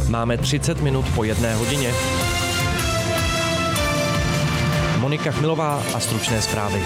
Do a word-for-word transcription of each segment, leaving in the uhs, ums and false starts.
Máme třicet minut po jedné hodině. Monika Chmilová a stručné zprávy.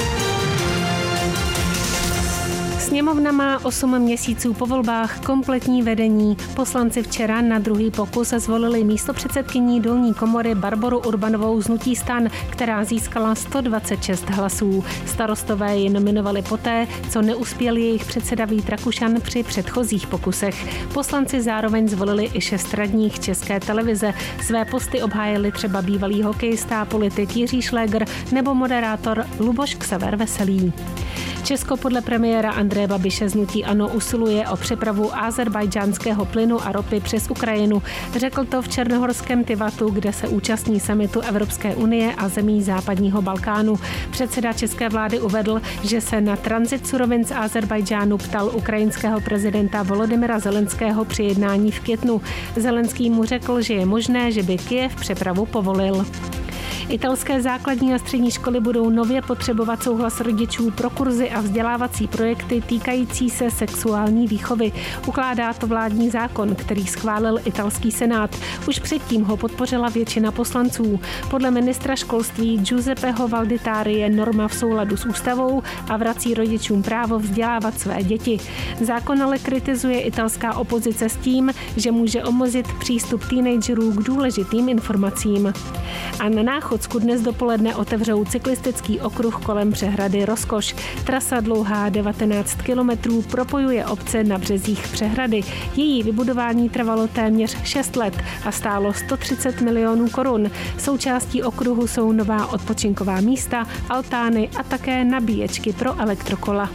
Sněmovna má osm měsíců po volbách kompletní vedení. Poslanci včera na druhý pokus zvolili místopředsedkyní dolní komory Barboru Urbanovou z hnutí STAN, která získala sto dvacet šest hlasů. Starostové ji nominovali poté, co neuspěl jejich předseda Vít Rakušan při předchozích pokusech. Poslanci zároveň zvolili i šest radních České televize. Své posty obhájili třeba bývalý hokejista a politik Jiří Šlégr nebo moderátor Luboš Ksaver Veselý. Česko podle premiéra Andreje Babiše z hnutí ANO usiluje o přepravu azerbajdžánského plynu a ropy přes Ukrajinu. Řekl to v černohorském Tivatu, kde se účastní summitu Evropské unie a zemí západního Balkánu. Předseda české vlády uvedl, že se na tranzit surovin z Azerbajdžánu ptal ukrajinského prezidenta Volodymyra Zelenského při jednání v květnu. Zelenský mu řekl, že je možné, že by Kyjev přepravu povolil. Italské základní a střední školy budou nově potřebovat souhlas rodičů pro kurzy a vzdělávací projekty týkající se sexuální výchovy. Ukládá to vládní zákon, který schválil italský senát. Už předtím ho podpořila většina poslanců. Podle ministra školství Giuseppeho Valditari je norma v souladu s ústavou a vrací rodičům právo vzdělávat své děti. Zákon ale kritizuje italská opozice s tím, že může omezit přístup teenagerů k důležitým informacím. A na Náchodsku dnes dopoledne otevřou cyklistický okruh kolem přehrady Rozkoš. Trasa dlouhá devatenáct kilometrů propojuje obce na březích přehrady. Její vybudování trvalo téměř šest let a stálo sto třicet milionů korun. Součástí okruhu jsou nová odpočinková místa, altány a také nabíječky pro elektrokola.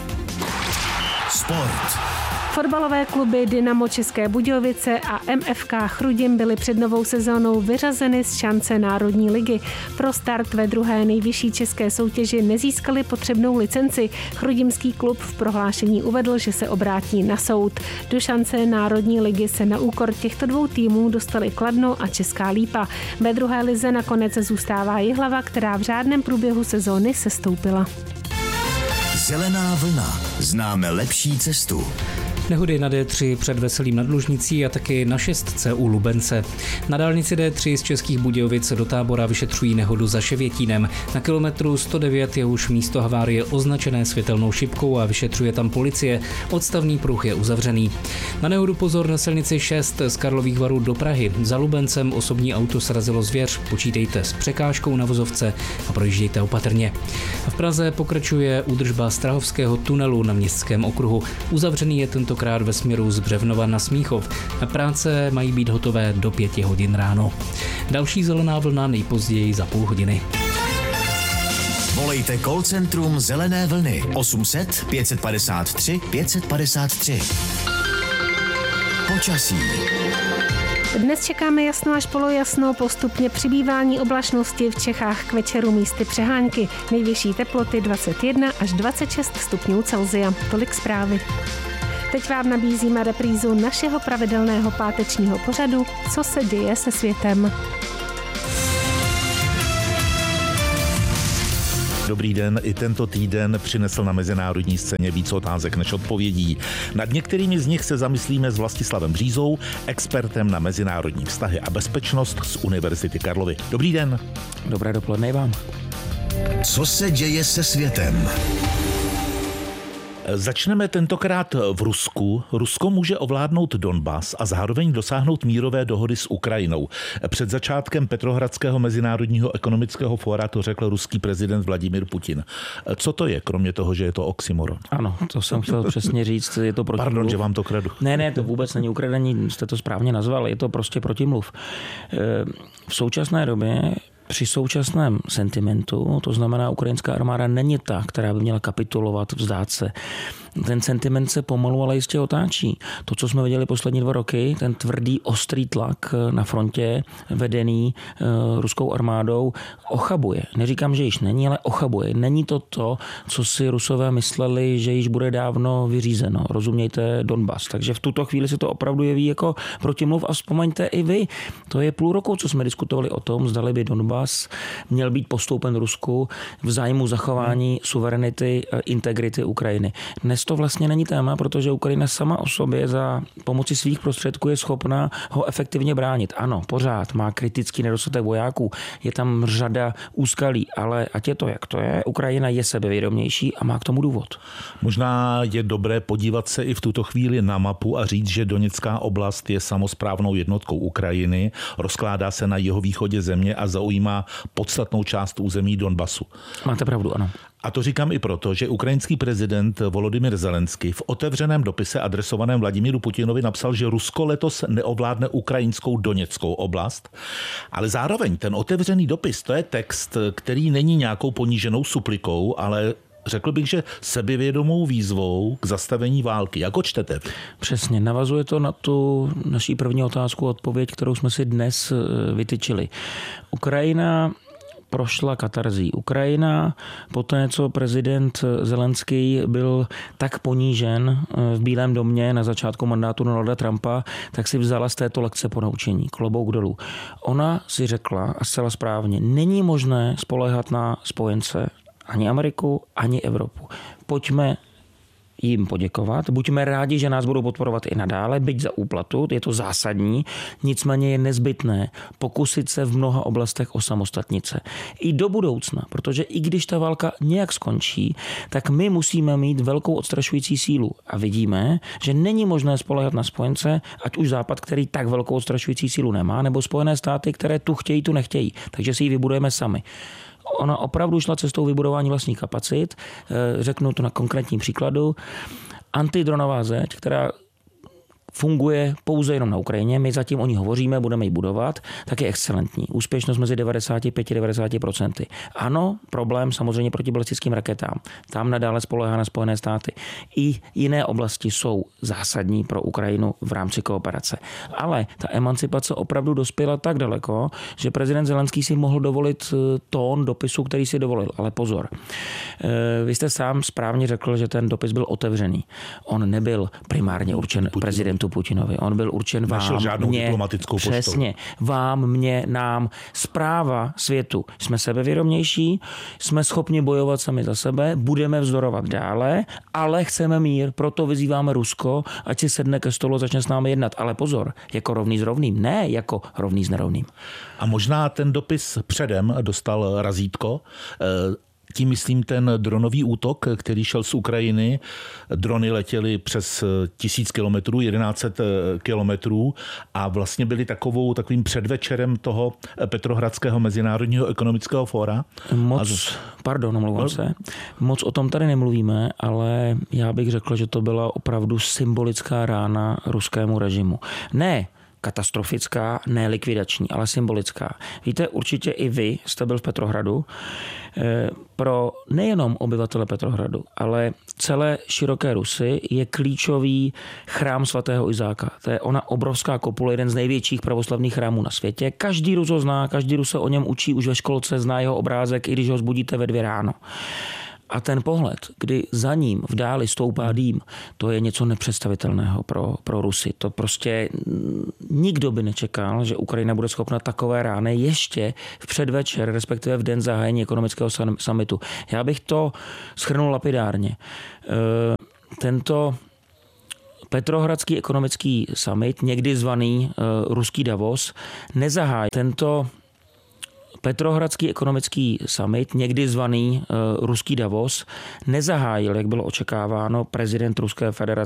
Sport. Fotbalové kluby Dynamo České Budějovice a M F K Chrudim byly před novou sezónou vyřazeny z šance Národní ligy. Pro start ve druhé nejvyšší české soutěži nezískali potřebnou licenci. Chrudimský klub v prohlášení uvedl, že se obrátí na soud. Do šance Národní ligy se na úkor těchto dvou týmů dostali Kladno a Česká Lípa. Ve druhé lize nakonec zůstává Jihlava, která v řádném průběhu sezóny sestoupila. Zelená vlna. Známe lepší cestu. Nehody na D tři před Veselým nad Lužnicí a taky na šestce u Lubence. Na dálnici D tři z Českých Budějovic do Tábora vyšetřují nehodu za Ševětínem. Na kilometru sto devět je už místo havárie označené světelnou šipkou a vyšetřuje tam policie. Odstavný pruh je uzavřený. Na nehodu pozor na silnici šest z Karlových Varů do Prahy. Za Lubencem osobní auto srazilo zvěř. Počítejte s překážkou na vozovce a projíždějte opatrně. V Praze pokračuje údržba Strahovského tunelu na Městském okruhu. Uzavřený je tento krát ve směru z Břevnova na Smíchov. Práce mají být hotové do pěti hodin ráno. Další zelená vlna nejpozději za půl hodiny. Volejte call centrum Zelené vlny osm set pět padesát tři pět padesát tři. Počasí. Dnes čekáme jasno až polojasno, postupně přibývání oblačnosti, v Čechách k večeru místy přehánky. Nejvyšší teploty dvacet jedna až dvacet šest stupňů Celsia. Tolik zprávy. Teď vám nabízíme reprízu našeho pravidelného pátečního pořadu Co se děje se světem. Dobrý den, i tento týden přinesl na mezinárodní scéně víc otázek než odpovědí. Nad některými z nich se zamyslíme s Vlastislavem Břízou, expertem na mezinárodní vztahy a bezpečnost z Univerzity Karlovy. Dobrý den. Dobré dopoledne vám. Co se děje se světem? Začneme tentokrát v Rusku. Rusko může ovládnout Donbas a zároveň dosáhnout mírové dohody s Ukrajinou. Před začátkem Petrohradského mezinárodního ekonomického fóra to řekl ruský prezident Vladimír Putin. Co to je, kromě toho, že je to oxymoron? Ano, to jsem chtěl přesně říct. Je to protimluv. Pardon, že vám to kradu. Ne, ne, to vůbec není ukradení, jste to správně nazval, je to prostě protimluv. V současné době při současném sentimentu, to znamená, ukrajinská armáda není ta, která by měla kapitulovat, vzdát se. Ten sentiment se pomalu, ale jistě otáčí. To, co jsme viděli poslední dva roky, ten tvrdý, ostrý tlak na frontě, vedený uh, ruskou armádou, ochabuje. Neříkám, že již není, ale ochabuje. Není to to, co si Rusové mysleli, že již bude dávno vyřízeno. Rozumějte Donbas. Takže v tuto chvíli se to opravdu jeví jako protimluv a vzpomeňte i vy. To je půl roku, co jsme diskutovali o tom, zdali by Donbas měl být postoupen Rusku v zájmu zachování suverenity, integrity Ukrajiny. Dnes to vlastně není téma, protože Ukrajina sama o sobě za pomoci svých prostředků je schopna ho efektivně bránit. Ano, pořád má kritický nedostatek vojáků, je tam řada úskalí, ale ať je to, jak to je, Ukrajina je sebevědomější a má k tomu důvod. Možná je dobré podívat se i v tuto chvíli na mapu a říct, že Doněcká oblast je samosprávnou jednotkou Ukrajiny, rozkládá se na jihovýchodě země a zaujímá podstatnou část území Donbasu. Máte pravdu, ano. A to říkám i proto, že ukrajinský prezident Volodymyr Zelenský v otevřeném dopise adresovaném Vladimíru Putinovi napsal, že Rusko letos neovládne ukrajinskou Doněckou oblast, ale zároveň ten otevřený dopis, to je text, který není nějakou poníženou suplikou, ale řekl bych, že sebevědomou výzvou k zastavení války. Jak ho čtete? Přesně, navazuje to na tu naší první otázku, odpověď, kterou jsme si dnes vytyčili. Ukrajina prošla katarzí. Ukrajina, poté co prezident Zelenský byl tak ponížen v Bílém domě na začátku mandátu Donalda Trumpa, tak si vzala z této lekce ponaučení, klobouk dolů. Ona si řekla, a zcela správně, není možné spoléhat na spojence, ani Ameriku, ani Evropu. Pojďme jim poděkovat. Buďme rádi, že nás budou podporovat i nadále, byť za úplatu, je to zásadní, nicméně je nezbytné pokusit se v mnoha oblastech osamostatnit se. I do budoucna, protože i když ta válka nějak skončí, tak my musíme mít velkou odstrašující sílu. A vidíme, že není možné spoléhat na spojence, ať už Západ, který tak velkou odstrašující sílu nemá, nebo Spojené státy, které tu chtějí, tu nechtějí. Takže si ji vybudujeme sami. Ona opravdu šla cestou vybudování vlastních kapacit. Řeknu to na konkrétním příkladu. Antidronová zeď, která funguje pouze jenom na Ukrajině, my zatím o ní hovoříme, budeme ji budovat, tak je excelentní. Úspěšnost mezi devadesát pět až devadesát procent. Ano, problém samozřejmě proti balistickým raketám. Tam nadále spoléhá na Spojené státy. I jiné oblasti jsou zásadní pro Ukrajinu v rámci kooperace. Ale ta emancipace opravdu dospěla tak daleko, že prezident Zelenský si mohl dovolit tón dopisu, který si dovolil. Ale pozor, vy jste sám správně řekl, že ten dopis byl otevřený. On nebyl primárně určen Putin. prezidentu Putinovi. On byl určen vám, mě, diplomatickou přesně, vám, mě, nám. Zpráva světu. Jsme sebevědomější, jsme schopni bojovat sami za sebe, budeme vzdorovat dále, ale chceme mír, proto vyzýváme Rusko, ať si sedne ke stolu a začne s námi jednat. Ale pozor, jako rovný s rovným, ne jako rovný s nerovným. A možná ten dopis předem dostal razítko. Tím myslím ten dronový útok, který šel z Ukrajiny. Drony letěly přes tisíc kilometrů, jedenáct set kilometrů a vlastně byly takovou, takovým předvečerem toho Petrohradského mezinárodního ekonomického fóra. Moc, pardon, omlouvám se, moc o tom tady nemluvíme, ale já bych řekl, že to byla opravdu symbolická rána ruskému režimu. Ne katastrofická, ne likvidační, ale symbolická. Víte, určitě i vy jste byl v Petrohradu. Pro nejenom obyvatele Petrohradu, ale celé široké Rusy je klíčový chrám svatého Izáka. To je ona obrovská kopule, jeden z největších pravoslavných chrámů na světě. Každý Rus ho zná, každý Rus se o něm učí už ve školce, zná jeho obrázek, i když ho zbudíte ve dvě ráno. A ten pohled, kdy za ním v dáli stoupá dým, to je něco nepředstavitelného pro, pro Rusy. To prostě nikdo by nečekal, že Ukrajina bude schopna takové rány ještě v předvečer, respektive v den zahájení ekonomického summitu. Já bych to shrnul lapidárně. Tento Petrohradský ekonomický summit, někdy zvaný ruský Davos, nezahájí tento Petrohradský ekonomický summit, někdy zvaný uh, ruský Davos, nezahájil, jak bylo očekáváno, prezident Ruské federace